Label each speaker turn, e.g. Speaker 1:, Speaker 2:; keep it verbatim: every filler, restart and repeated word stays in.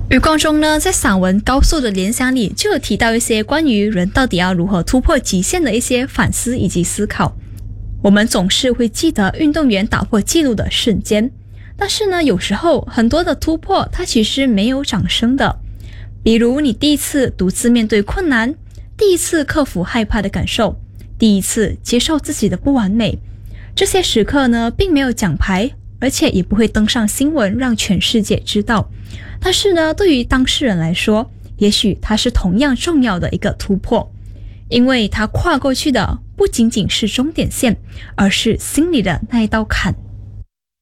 Speaker 1: 余光中呢，在散文《高速的联想》里就有提到一些关于人到底要如何突破极限的一些反思以及思考。我们总是会记得运动员打破纪录的瞬间，但是呢，有时候很多的突破它其实没有掌声的。比如你第一次独自面对困难，第一次克服害怕的感受，第一次接受自己的不完美，这些时刻呢，并没有奖牌，而且也不会登上新闻让全世界知道。但是呢，对于当事人来说，也许它是同样重要的一个突破，因为它跨过去的不仅仅是终点线，而是心里的那一道坎。